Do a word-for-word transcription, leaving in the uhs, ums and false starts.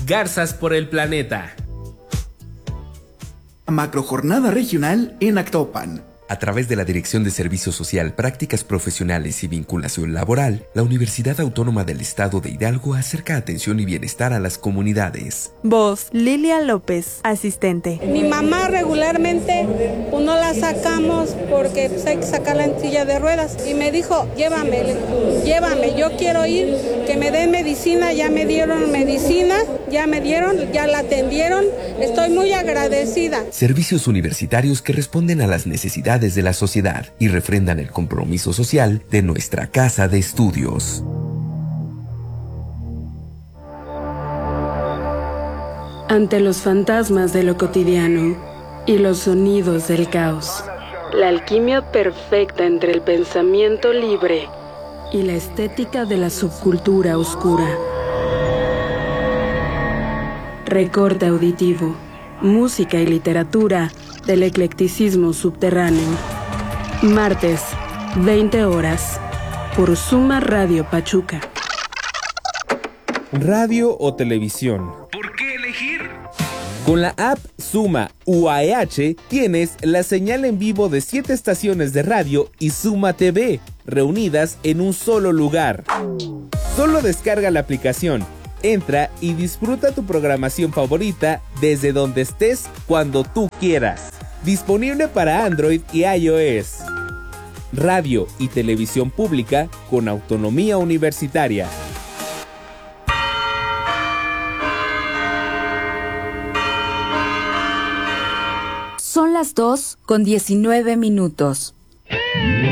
Garzas por el planeta. Macrojornada regional en Actopan. A través de la Dirección de Servicio Social, Prácticas Profesionales y Vinculación Laboral, la Universidad Autónoma del Estado de Hidalgo acerca atención y bienestar a las comunidades. Voz, Lilia López, asistente. Mi mamá regularmente pues, no la sacamos porque pues, hay que sacarla en silla de ruedas. Y me dijo, llévame, llévame, yo quiero ir, que me den medicina. Ya me dieron medicina, ya me dieron, ya la atendieron. Estoy muy agradecida. Servicios universitarios que responden a las necesidades de la sociedad y refrendan el compromiso social de nuestra casa de estudios. Ante los fantasmas de lo cotidiano y los sonidos del caos, la alquimia perfecta entre el pensamiento libre y la estética de la subcultura oscura. Recorte auditivo, música y literatura del eclecticismo subterráneo. Martes, veinte horas, por Suma Radio Pachuca. Radio o televisión. ¿Por qué elegir? Con la app Suma U A E H tienes la señal en vivo de siete estaciones de radio y Suma T V, reunidas en un solo lugar. Solo descarga la aplicación, entra y disfruta tu programación favorita desde donde estés cuando tú quieras. Disponible para Android y iOS. Radio y televisión pública con autonomía universitaria. Son las dos con diecinueve minutos.